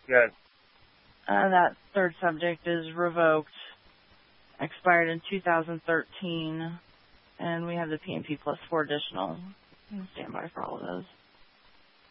Good. That third subject is revoked, expired in 2013, and we have the PNP plus 4 additional. Stand by for all of those.